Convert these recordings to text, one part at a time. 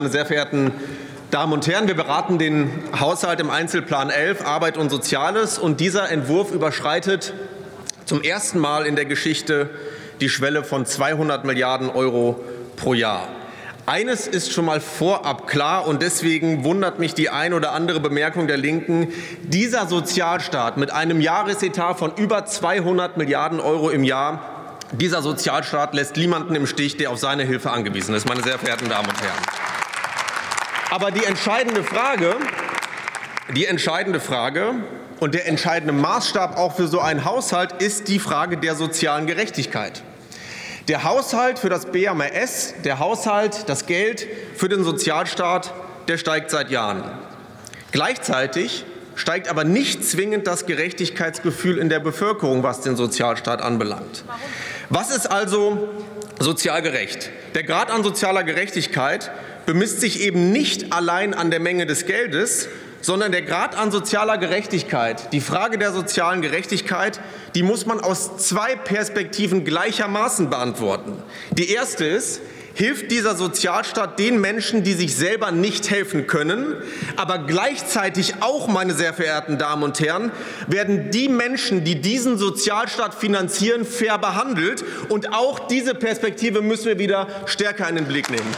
Meine sehr verehrten Damen und Herren, wir beraten den Haushalt im Einzelplan 11, Arbeit und Soziales, und dieser Entwurf überschreitet zum ersten Mal in der Geschichte die Schwelle von 200 Milliarden Euro pro Jahr. Eines ist schon mal vorab klar, und deswegen wundert mich die ein oder andere Bemerkung der Linken: Dieser Sozialstaat mit einem Jahresetat von über 200 Milliarden Euro im Jahr, dieser Sozialstaat lässt niemanden im Stich, der auf seine Hilfe angewiesen ist, meine sehr verehrten Damen und Herren. Aber die entscheidende Frage und der entscheidende Maßstab auch für so einen Haushalt ist die Frage der sozialen Gerechtigkeit. Der Haushalt für das BMAS, der Haushalt, das Geld für den Sozialstaat, der steigt seit Jahren. Gleichzeitig steigt aber nicht zwingend das Gerechtigkeitsgefühl in der Bevölkerung, was den Sozialstaat anbelangt. Was ist also sozial gerecht? Der Grad an sozialer Gerechtigkeit bemisst sich eben nicht allein an der Menge des Geldes, sondern der Grad an sozialer Gerechtigkeit, die Frage der sozialen Gerechtigkeit, die muss man aus zwei Perspektiven gleichermaßen beantworten. Die erste ist: Hilft dieser Sozialstaat den Menschen, die sich selber nicht helfen können? Aber gleichzeitig auch, meine sehr verehrten Damen und Herren, werden die Menschen, die diesen Sozialstaat finanzieren, fair behandelt? Und auch diese Perspektive müssen wir wieder stärker in den Blick nehmen.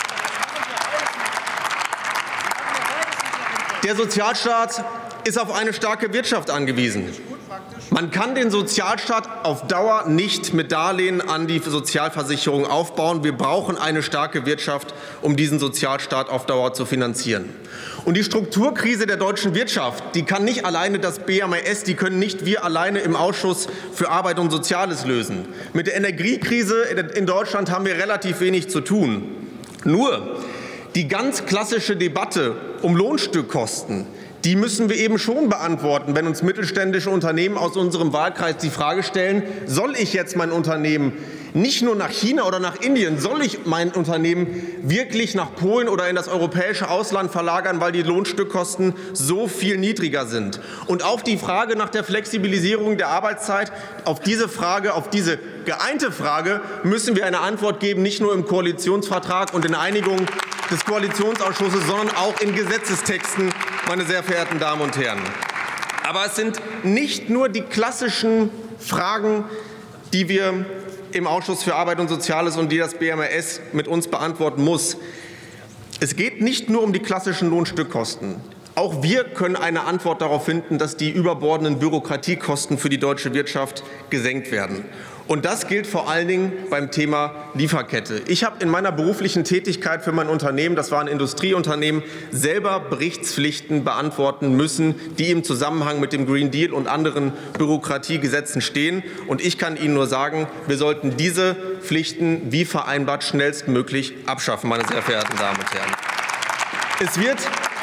Der Sozialstaat ist auf eine starke Wirtschaft angewiesen. Man kann den Sozialstaat auf Dauer nicht mit Darlehen an die Sozialversicherung aufbauen. Wir brauchen eine starke Wirtschaft, um diesen Sozialstaat auf Dauer zu finanzieren. Und die Strukturkrise der deutschen Wirtschaft, die kann nicht alleine das BMAS, die können nicht wir alleine im Ausschuss für Arbeit und Soziales lösen. Mit der Energiekrise in Deutschland haben wir relativ wenig zu tun. Nur die ganz klassische Debatte um Lohnstückkosten, die müssen wir eben schon beantworten, wenn uns mittelständische Unternehmen aus unserem Wahlkreis die Frage stellen: Soll ich jetzt mein Unternehmen nicht nur nach China oder nach Indien, soll ich mein Unternehmen wirklich nach Polen oder in das europäische Ausland verlagern, weil die Lohnstückkosten so viel niedriger sind? Und auf die Frage nach der Flexibilisierung der Arbeitszeit, auf diese geeinte Frage müssen wir eine Antwort geben, nicht nur im Koalitionsvertrag und in Einigung des Koalitionsausschusses, sondern auch in Gesetzestexten, meine sehr verehrten Damen und Herren. Aber es sind nicht nur die klassischen Fragen, die wir im Ausschuss für Arbeit und Soziales und die das BMAS mit uns beantworten muss. Es geht nicht nur um die klassischen Lohnstückkosten. Auch wir können eine Antwort darauf finden, dass die überbordenden Bürokratiekosten für die deutsche Wirtschaft gesenkt werden. Und das gilt vor allen Dingen beim Thema Lieferkette. Ich habe in meiner beruflichen Tätigkeit für mein Unternehmen, das war ein Industrieunternehmen, selber Berichtspflichten beantworten müssen, die im Zusammenhang mit dem Green Deal und anderen Bürokratiegesetzen stehen. Und ich kann Ihnen nur sagen, wir sollten diese Pflichten wie vereinbart schnellstmöglich abschaffen, meine sehr verehrten Damen und Herren. Es wird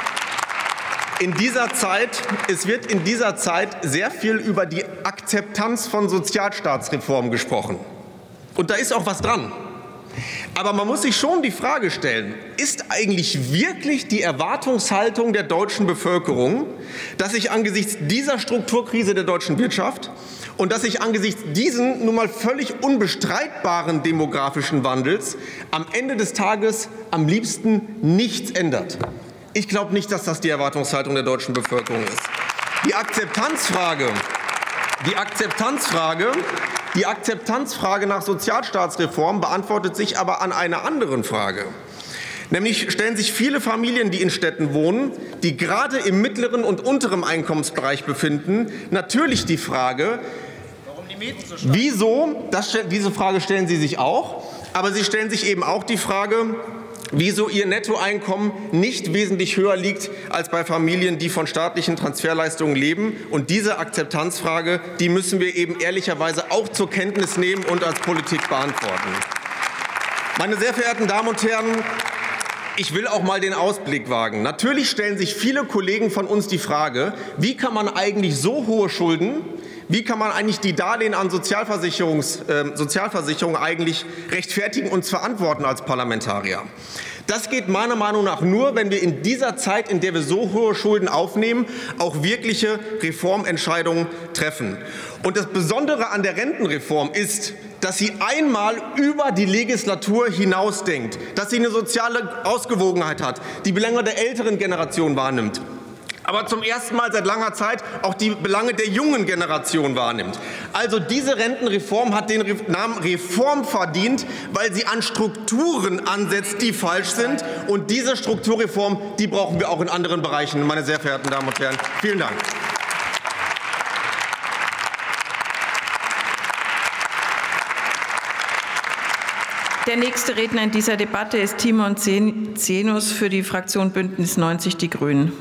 in dieser Zeit sehr viel über die Akzeptanz von Sozialstaatsreformen gesprochen. Und da ist auch was dran. Aber man muss sich schon die Frage stellen: Ist eigentlich wirklich die Erwartungshaltung der deutschen Bevölkerung, dass sich angesichts dieser Strukturkrise der deutschen Wirtschaft und dass sich angesichts diesen nun mal völlig unbestreitbaren demografischen Wandels am Ende des Tages am liebsten nichts ändert? Ich glaube nicht, dass das die Erwartungshaltung der deutschen Bevölkerung ist. Die Akzeptanzfrage nach Sozialstaatsreform beantwortet sich aber an einer anderen Frage. Nämlich stellen sich viele Familien, die in Städten wohnen, die gerade im mittleren und unteren Einkommensbereich befinden, natürlich die Frage: Wieso? Diese Frage stellen sie sich auch, aber sie stellen sich eben auch die Frage, wieso ihr Nettoeinkommen nicht wesentlich höher liegt als bei Familien, die von staatlichen Transferleistungen leben. Und diese Akzeptanzfrage, die müssen wir eben ehrlicherweise auch zur Kenntnis nehmen und als Politik beantworten. Meine sehr verehrten Damen und Herren, ich will auch mal den Ausblick wagen. Natürlich stellen sich viele Kollegen von uns die Frage: Wie kann man eigentlich so hohe Schulden, wie kann man eigentlich die Darlehen an Sozialversicherungen eigentlich rechtfertigen und verantworten als Parlamentarier? Das geht meiner Meinung nach nur, wenn wir in dieser Zeit, in der wir so hohe Schulden aufnehmen, auch wirkliche Reformentscheidungen treffen. Und das Besondere an der Rentenreform ist, dass sie einmal über die Legislatur hinausdenkt, dass sie eine soziale Ausgewogenheit hat, die Belange der älteren Generation wahrnimmt, aber zum ersten Mal seit langer Zeit auch die Belange der jungen Generation wahrnimmt. Also diese Rentenreform hat den Namen Reform verdient, weil sie an Strukturen ansetzt, die falsch sind. Und diese Strukturreform, die brauchen wir auch in anderen Bereichen, meine sehr verehrten Damen und Herren. Vielen Dank. Der nächste Redner in dieser Debatte ist Timon Zenus für die Fraktion Bündnis 90 Die Grünen.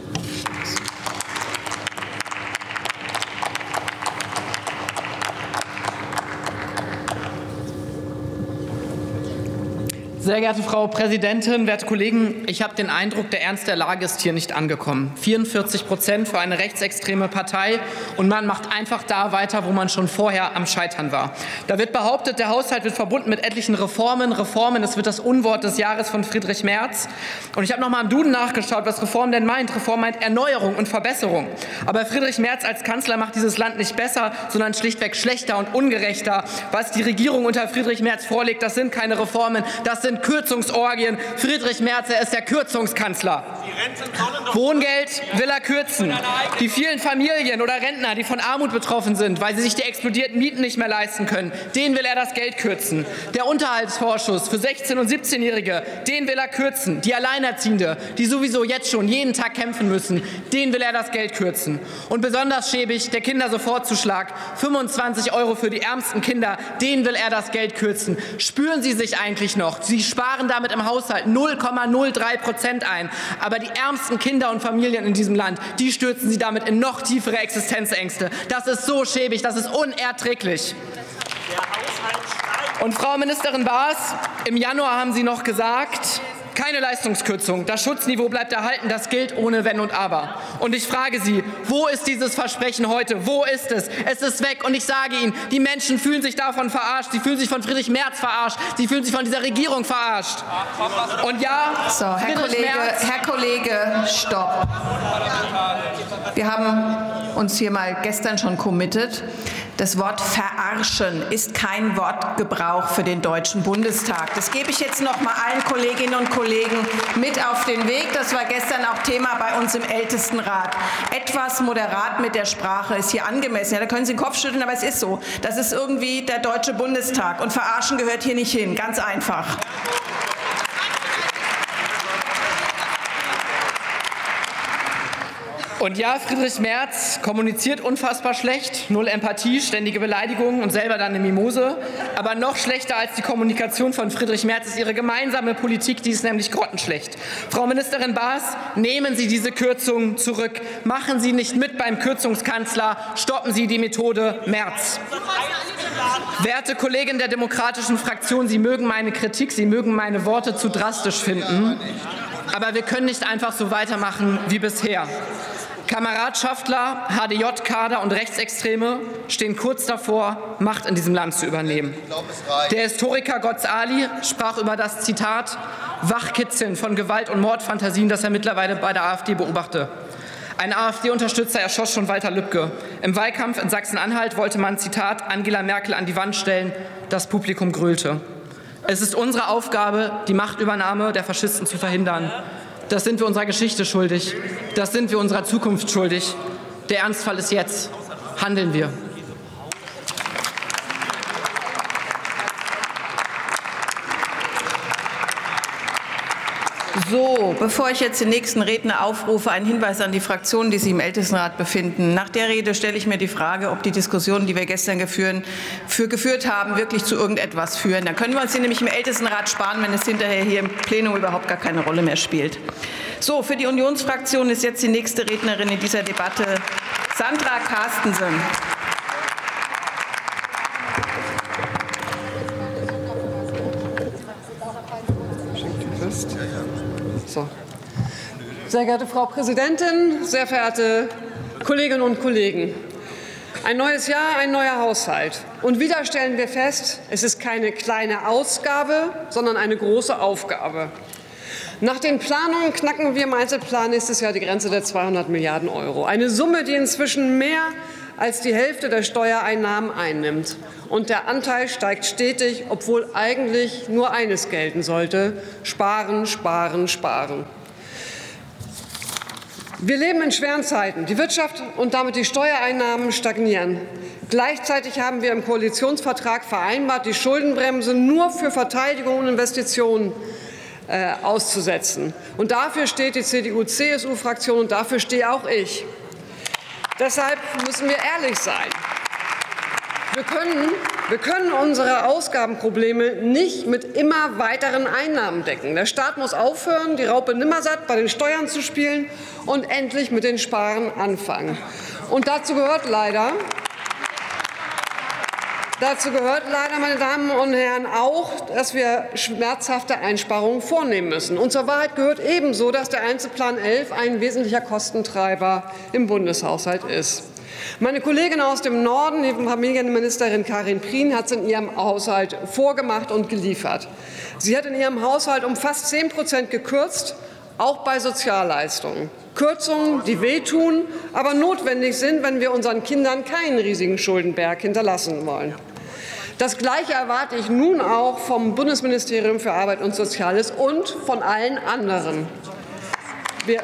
Sehr geehrte Frau Präsidentin, werte Kollegen! Ich habe den Eindruck, der Ernst der Lage ist hier nicht angekommen. 44% für eine rechtsextreme Partei, und man macht einfach da weiter, wo man schon vorher am Scheitern war. Da wird behauptet, der Haushalt wird verbunden mit etlichen Reformen. Das wird das Unwort des Jahres von Friedrich Merz. Und ich habe noch mal im Duden nachgeschaut, was Reform denn meint. Reform meint Erneuerung und Verbesserung. Aber Friedrich Merz als Kanzler macht dieses Land nicht besser, sondern schlichtweg schlechter und ungerechter. Was die Regierung unter Friedrich Merz vorlegt, das sind keine Reformen, das sind Kürzungsorgien. Friedrich Merz, er ist der Kürzungskanzler. Wohngeld will er kürzen. Die vielen Familien oder Rentner, die von Armut betroffen sind, weil sie sich die explodierten Mieten nicht mehr leisten können, denen will er das Geld kürzen. Der Unterhaltsvorschuss für 16- und 17-Jährige, den will er kürzen. Die Alleinerziehende, die sowieso jetzt schon jeden Tag kämpfen müssen, denen will er das Geld kürzen. Und besonders schäbig der Kindersofortzuschlag, 25 € für die ärmsten Kinder, denen will er das Geld kürzen. Spüren Sie sich eigentlich noch? Sie sparen damit im Haushalt 0,03% ein. Aber die ärmsten Kinder und Familien in diesem Land, die stürzen Sie damit in noch tiefere Existenzängste. Das ist so schäbig, das ist unerträglich. Und Frau Ministerin Baas, im Januar haben Sie noch gesagt, keine Leistungskürzung, das Schutzniveau bleibt erhalten, das gilt ohne Wenn und Aber. Und ich frage Sie, wo ist dieses Versprechen heute? Wo ist es? Es ist weg, und ich sage Ihnen, die Menschen fühlen sich davon verarscht, sie fühlen sich von Friedrich Merz verarscht, sie fühlen sich von dieser Regierung verarscht. Und ja, so, Herr Kollege, stopp. Wir haben uns hier mal gestern schon committed. Das Wort verarschen ist kein Wortgebrauch für den Deutschen Bundestag. Das gebe ich jetzt noch mal allen Kolleginnen und Kollegen mit auf den Weg. Das war gestern auch Thema bei uns im Ältestenrat. Etwas moderat mit der Sprache ist hier angemessen. Ja, da können Sie den Kopf schütteln, aber es ist so. Das ist irgendwie der Deutsche Bundestag, und verarschen gehört hier nicht hin. Ganz einfach. Und ja, Friedrich Merz kommuniziert unfassbar schlecht, null Empathie, ständige Beleidigungen und selber dann eine Mimose. Aber noch schlechter als die Kommunikation von Friedrich Merz ist Ihre gemeinsame Politik, die ist nämlich grottenschlecht. Frau Ministerin Baas, nehmen Sie diese Kürzungen zurück. Machen Sie nicht mit beim Kürzungskanzler. Stoppen Sie die Methode Merz. Werte Kollegen der Demokratischen Fraktion, Sie mögen meine Kritik, Sie mögen meine Worte zu drastisch finden. Aber wir können nicht einfach so weitermachen wie bisher. Kameradschaftler, HDJ-Kader und Rechtsextreme stehen kurz davor, Macht in diesem Land zu übernehmen. Der Historiker Götz Ali sprach über das Zitat Wachkitzeln von Gewalt- und Mordfantasien, das er mittlerweile bei der AfD beobachte. Ein AfD-Unterstützer erschoss schon Walter Lübcke. Im Wahlkampf in Sachsen-Anhalt wollte man, Zitat, Angela Merkel an die Wand stellen. Das Publikum grölte. Es ist unsere Aufgabe, die Machtübernahme der Faschisten zu verhindern. Das sind wir unserer Geschichte schuldig. Das sind wir unserer Zukunft schuldig. Der Ernstfall ist jetzt. Handeln wir. So, bevor ich jetzt den nächsten Redner aufrufe, ein Hinweis an die Fraktionen, die sich im Ältestenrat befinden. Nach der Rede stelle ich mir die Frage, ob die Diskussionen, die wir gestern geführt haben, wirklich zu irgendetwas führen. Dann können wir uns die nämlich im Ältestenrat sparen, wenn es hinterher hier im Plenum überhaupt gar keine Rolle mehr spielt. So, für die Unionsfraktion ist jetzt die nächste Rednerin in dieser Debatte Sandra Carstensen. So. Sehr geehrte Frau Präsidentin, sehr verehrte Kolleginnen und Kollegen! Ein neues Jahr, ein neuer Haushalt. Und wieder stellen wir fest, es ist keine kleine Ausgabe, sondern eine große Aufgabe. Nach den Planungen knacken wir im Einzelplan nächstes Jahr die Grenze der 200 Milliarden €. Eine Summe, die inzwischen mehr als die Hälfte der Steuereinnahmen einnimmt. Und der Anteil steigt stetig, obwohl eigentlich nur eines gelten sollte: Sparen, sparen, sparen. Wir leben in schweren Zeiten. Die Wirtschaft und damit die Steuereinnahmen stagnieren. Gleichzeitig haben wir im Koalitionsvertrag vereinbart, die Schuldenbremse nur für Verteidigung und Investitionen auszusetzen. Und dafür steht die CDU-CSU-Fraktion und dafür stehe auch ich. Deshalb müssen wir ehrlich sein. Wir können unsere Ausgabenprobleme nicht mit immer weiteren Einnahmen decken. Der Staat muss aufhören, die Raupe Nimmersatt bei den Steuern zu spielen und endlich mit den Sparen anfangen. Und dazu gehört leider, meine Damen und Herren, auch, dass wir schmerzhafte Einsparungen vornehmen müssen. Und zur Wahrheit gehört ebenso, dass der Einzelplan 11 ein wesentlicher Kostentreiber im Bundeshaushalt ist. Meine Kollegin aus dem Norden, die Familienministerin Karin Prien, hat es in ihrem Haushalt vorgemacht und geliefert. Sie hat in ihrem Haushalt um fast 10% gekürzt, auch bei Sozialleistungen. Kürzungen, die wehtun, aber notwendig sind, wenn wir unseren Kindern keinen riesigen Schuldenberg hinterlassen wollen. Das Gleiche erwarte ich nun auch vom Bundesministerium für Arbeit und Soziales und von allen anderen. Wir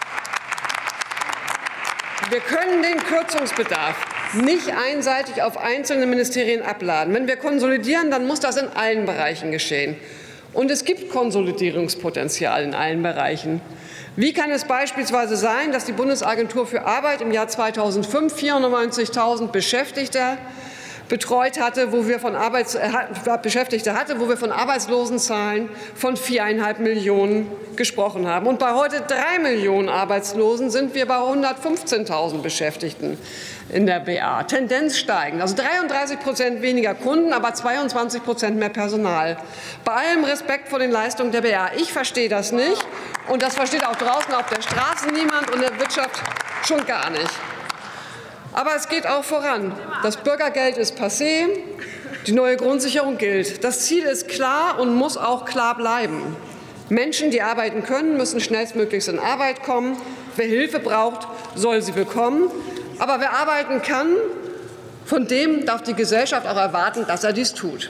können den Kürzungsbedarf nicht einseitig auf einzelne Ministerien abladen. Wenn wir konsolidieren, dann muss das in allen Bereichen geschehen. Und es gibt Konsolidierungspotenzial in allen Bereichen. Wie kann es beispielsweise sein, dass die Bundesagentur für Arbeit im Jahr 2005 490.000 Beschäftigte betreut hatte, wo wir von Arbeitslosenzahlen von 4,5 Millionen gesprochen haben. Und bei heute 3 Millionen Arbeitslosen sind wir bei 115.000 Beschäftigten in der BA. Tendenz steigend. Also 33% weniger Kunden, aber 22% mehr Personal. Bei allem Respekt vor den Leistungen der BA. Ich verstehe das nicht. Und das versteht auch draußen auf der Straße niemand und der Wirtschaft schon gar nicht. Aber es geht auch voran. Das Bürgergeld ist passé, die neue Grundsicherung gilt. Das Ziel ist klar und muss auch klar bleiben. Menschen, die arbeiten können, müssen schnellstmöglichst in Arbeit kommen. Wer Hilfe braucht, soll sie bekommen. Aber wer arbeiten kann, von dem darf die Gesellschaft auch erwarten, dass er dies tut.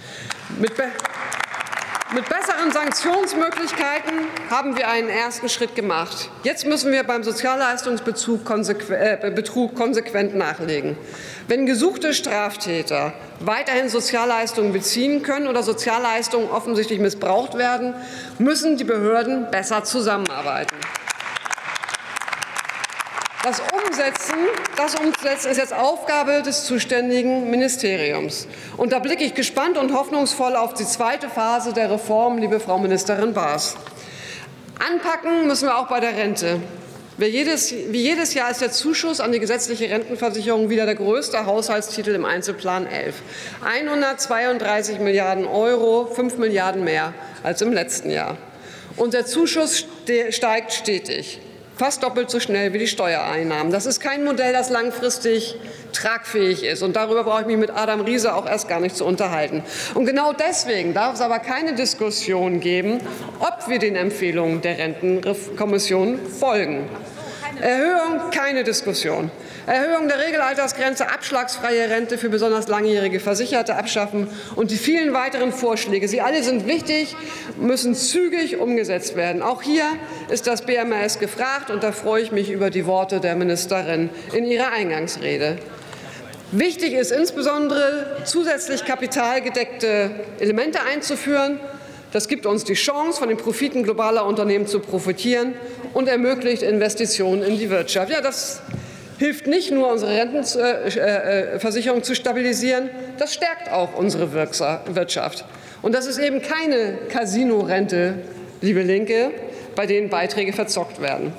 Mit besseren Sanktionsmöglichkeiten haben wir einen ersten Schritt gemacht. Jetzt müssen wir beim Sozialleistungsbetrug konsequent nachlegen. Wenn gesuchte Straftäter weiterhin Sozialleistungen beziehen können oder Sozialleistungen offensichtlich missbraucht werden, müssen die Behörden besser zusammenarbeiten. Das Umsetzen ist jetzt Aufgabe des zuständigen Ministeriums. Und da blicke ich gespannt und hoffnungsvoll auf die zweite Phase der Reform, liebe Frau Ministerin Baas. Anpacken müssen wir auch bei der Rente. Wie jedes Jahr ist der Zuschuss an die gesetzliche Rentenversicherung wieder der größte Haushaltstitel im Einzelplan 11. 132 Milliarden €, 5 Milliarden mehr als im letzten Jahr. Und der Zuschuss steigt stetig. Fast doppelt so schnell wie die Steuereinnahmen. Das ist kein Modell, das langfristig tragfähig ist. Und darüber brauche ich mich mit Adam Riese auch erst gar nicht zu unterhalten. Und genau deswegen darf es aber keine Diskussion geben, ob wir den Empfehlungen der Rentenkommission folgen. Erhöhung, keine Diskussion. Erhöhung der Regelaltersgrenze, abschlagsfreie Rente für besonders langjährige Versicherte abschaffen und die vielen weiteren Vorschläge. Sie alle sind wichtig, müssen zügig umgesetzt werden. Auch hier ist das BMAS gefragt, und da freue ich mich über die Worte der Ministerin in ihrer Eingangsrede. Wichtig ist insbesondere, zusätzlich kapitalgedeckte Elemente einzuführen. Das gibt uns die Chance, von den Profiten globaler Unternehmen zu profitieren und ermöglicht Investitionen in die Wirtschaft. Ja, das hilft nicht nur, unsere Rentenversicherung zu stabilisieren, das stärkt auch unsere Wirtschaft. Und das ist eben keine Casino-Rente, liebe Linke, bei denen Beiträge verzockt werden.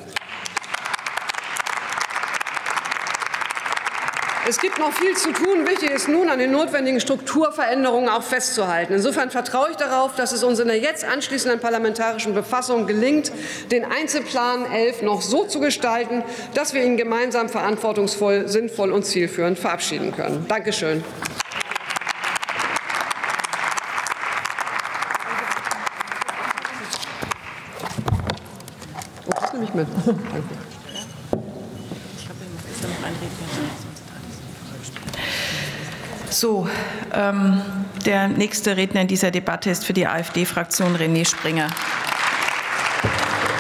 Es gibt noch viel zu tun. Wichtig ist nun, an den notwendigen Strukturveränderungen auch festzuhalten. Insofern vertraue ich darauf, dass es uns in der jetzt anschließenden parlamentarischen Befassung gelingt, den Einzelplan 11 noch so zu gestalten, dass wir ihn gemeinsam verantwortungsvoll, sinnvoll und zielführend verabschieden können. Dankeschön. Das nehme ich mit. Danke. So, der nächste Redner in dieser Debatte ist für die AfD-Fraktion René Springer.